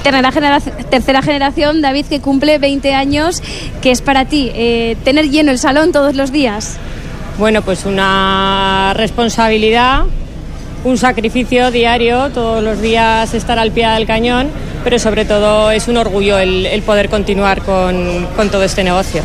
tercera generación, David, que cumple 20 años. ¿Qué es para ti tener lleno el salón todos los días? Bueno, pues una responsabilidad, un sacrificio diario, todos los días estar al pie del cañón, pero sobre todo es un orgullo el poder continuar con todo este negocio.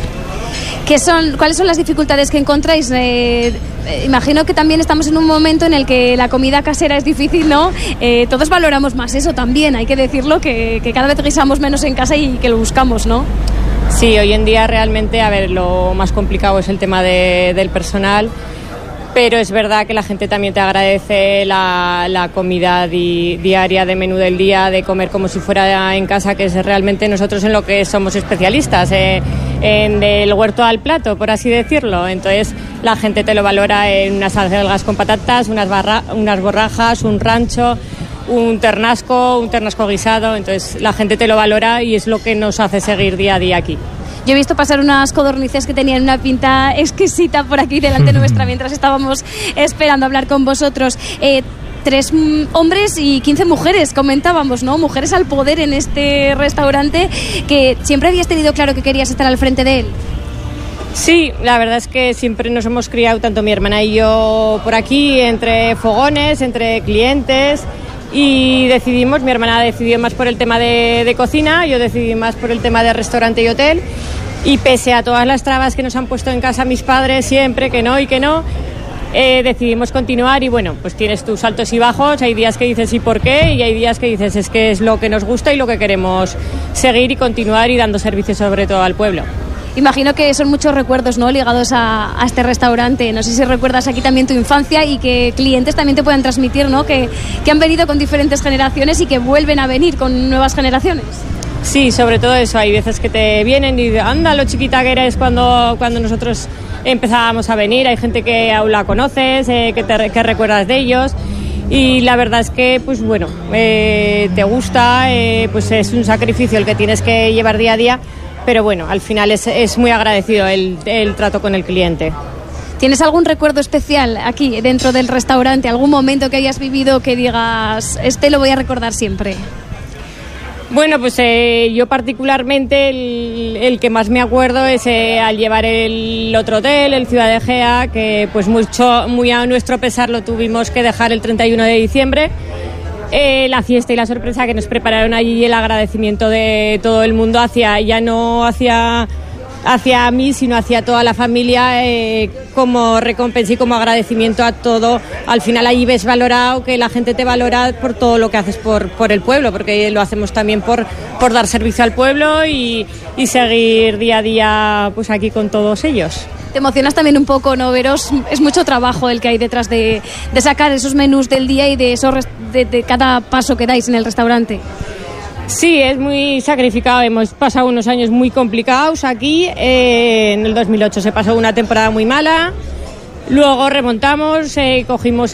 ¿Cuáles son las dificultades que encontráis? Imagino que también estamos en un momento en el que la comida casera es difícil, ¿no? Todos valoramos más eso también, hay que decirlo, que cada vez guisamos menos en casa y que lo buscamos, ¿no? Sí, hoy en día realmente, lo más complicado es el tema del personal, pero es verdad que la gente también te agradece la comida diaria, de menú del día, de comer como si fuera en casa, que es realmente nosotros en lo que somos especialistas, en del huerto al plato, por así decirlo. Entonces la gente te lo valora en unas acelgas con patatas, unas borrajas, un rancho, un ternasco guisado. Entonces la gente te lo valora y es lo que nos hace seguir día a día aquí. Yo he visto pasar unas codornices que tenían una pinta exquisita por aquí delante nuestra mientras estábamos esperando hablar con vosotros. 3 hombres y 15 mujeres, comentábamos, ¿no? Mujeres al poder en este restaurante, que siempre habías tenido claro que querías estar al frente de él. Sí, la verdad es que siempre nos hemos criado, tanto mi hermana y yo, por aquí, entre fogones, entre clientes, y mi hermana decidió más por el tema de cocina, yo decidí más por el tema de restaurante y hotel, y pese a todas las trabas que nos han puesto en casa mis padres siempre, que no, decidimos continuar. Y bueno, pues tienes tus altos y bajos, hay días que dices ¿y por qué? Y hay días que dices es que es lo que nos gusta y lo que queremos seguir y continuar y dando servicio sobre todo al pueblo. Imagino que son muchos recuerdos, ¿no?, ligados a este restaurante. No sé si recuerdas aquí también tu infancia y que clientes también te puedan transmitir, ¿no?, que han venido con diferentes generaciones y que vuelven a venir con nuevas generaciones. Sí, sobre todo eso. Hay veces que te vienen y anda, lo chiquita que eres cuando nosotros empezábamos a venir. Hay gente que aún la conoces, que recuerdas de ellos. Y la verdad es que, pues bueno, te gusta, pues es un sacrificio el que tienes que llevar día a día. Pero bueno, al final es muy agradecido el trato con el cliente. ¿Tienes algún recuerdo especial aquí dentro del restaurante? ¿Algún momento que hayas vivido que digas, lo voy a recordar siempre? Bueno, pues yo particularmente el que más me acuerdo es al llevar el otro hotel, el Ciudad de Gea, que pues muy a nuestro pesar lo tuvimos que dejar el 31 de diciembre. La fiesta y la sorpresa que nos prepararon allí y el agradecimiento de todo el mundo no hacia mí, sino hacia toda la familia, como recompensa y como agradecimiento a todo. Al final allí ves valorado, que la gente te valora por todo lo que haces por el pueblo, porque lo hacemos también por dar servicio al pueblo y seguir día a día pues aquí con todos ellos. Te emocionas también un poco, ¿no, Veros? Es mucho trabajo el que hay detrás de sacar esos menús del día y de cada paso que dais en el restaurante. Sí, es muy sacrificado. Hemos pasado unos años muy complicados aquí. En el 2008 se pasó una temporada muy mala. Luego remontamos, cogimos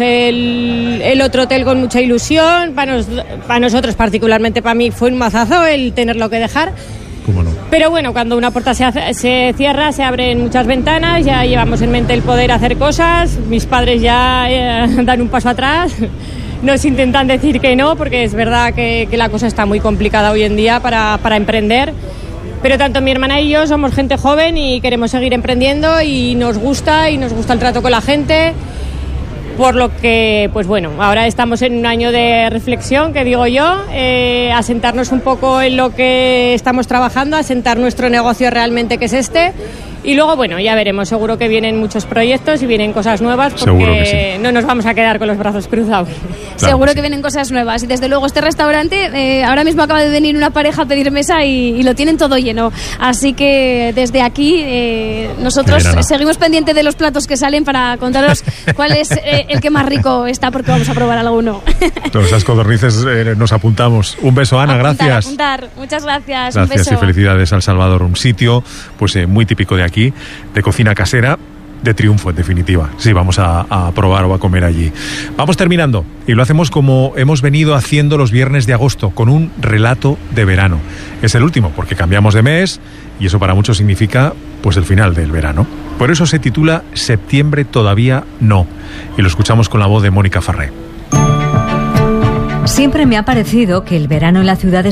el otro hotel con mucha ilusión. Para nosotros, particularmente para mí, fue un mazazo el tenerlo que dejar. ¿Cómo no? Pero bueno, cuando una puerta se cierra, se abren muchas ventanas, ya llevamos en mente el poder hacer cosas. Mis padres ya dan un paso atrás, nos intentan decir que no, porque es verdad que la cosa está muy complicada hoy en día para emprender. Pero tanto mi hermana y yo somos gente joven y queremos seguir emprendiendo y nos gusta el trato con la gente. Por lo que, pues bueno, ahora estamos en un año de reflexión, que digo yo, asentarnos un poco en lo que estamos trabajando, asentar nuestro negocio realmente, que es este. Y luego, bueno, ya veremos, seguro que vienen muchos proyectos y vienen cosas nuevas, porque no nos vamos a quedar con los brazos cruzados. Claro, seguro que vienen cosas nuevas. Y desde luego este restaurante, ahora mismo acaba de venir una pareja a pedir mesa y lo tienen todo lleno. Así que desde aquí nosotros seguimos pendientes de los platos que salen para contaros cuál es el que más rico está, porque vamos a probar alguno. Todas esas codornices nos apuntamos. Un beso, Ana, gracias. Muchas gracias. Gracias, un beso. Y felicidades al Salvador, un sitio pues muy típico de aquí, de cocina casera, de triunfo en definitiva. Sí, vamos a probar o a comer allí. Vamos terminando y lo hacemos como hemos venido haciendo los viernes de agosto, con un relato de verano. Es el último porque cambiamos de mes y eso para muchos significa pues el final del verano. Por eso se titula Septiembre todavía no, y lo escuchamos con la voz de Mónica Farré. Siempre me ha parecido que el verano en la ciudad